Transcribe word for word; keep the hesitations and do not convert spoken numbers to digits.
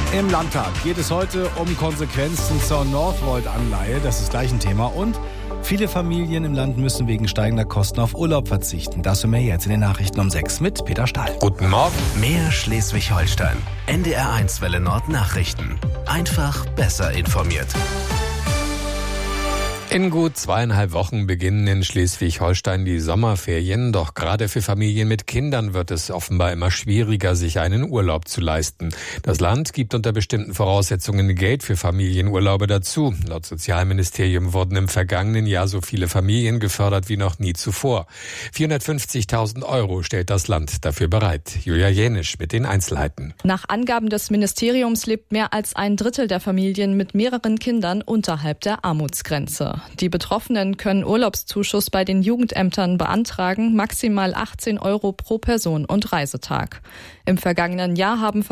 Im Landtag geht es heute um Konsequenzen zur Northvolt-Anleihe. Das ist gleich ein Thema. Und viele Familien im Land müssen wegen steigender Kosten auf Urlaub verzichten. Das und mehr jetzt in den Nachrichten um sechs mit Peter Stahl. Guten Morgen. Mehr Schleswig-Holstein. N D R eins Welle Nord Nachrichten. Einfach besser informiert. In gut zweieinhalb Wochen beginnen in Schleswig-Holstein die Sommerferien. Doch gerade für Familien mit Kindern wird es offenbar immer schwieriger, sich einen Urlaub zu leisten. Das Land gibt unter bestimmten Voraussetzungen Geld für Familienurlaube dazu. Laut Sozialministerium wurden im vergangenen Jahr so viele Familien gefördert wie noch nie zuvor. vierhundertfünfzigtausend Euro stellt das Land dafür bereit. Julia Jänisch mit den Einzelheiten. Nach Angaben des Ministeriums lebt mehr als ein Drittel der Familien mit mehreren Kindern unterhalb der Armutsgrenze. Die Betroffenen können Urlaubszuschuss bei den Jugendämtern beantragen, maximal achtzehn Euro pro Person und Reisetag. Im vergangenen Jahr haben